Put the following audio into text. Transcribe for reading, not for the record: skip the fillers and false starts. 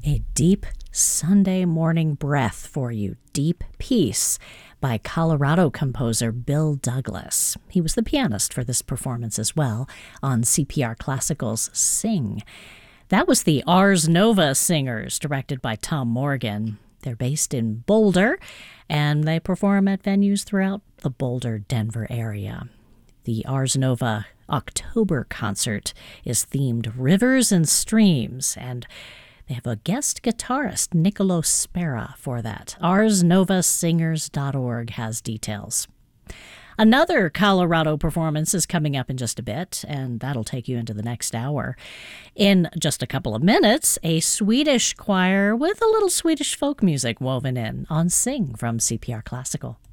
a deep Sunday morning breath for you, Deep Peace, by Colorado composer Bill Douglas. He was the pianist for this performance as well on CPR Classical's Sing. That was the Ars Nova Singers, directed by Tom Morgan. They're based in Boulder, and they perform at venues throughout the Boulder-Denver area. The Ars Nova October concert is themed Rivers and Streams, and they have a guest guitarist, Niccolo Spera, for that. ArsNovaSingers.org has details. Another Colorado performance is coming up in just a bit, and that'll take you into the next hour. In just a couple of minutes, a Swedish choir with a little Swedish folk music woven in on Sing from CPR Classical.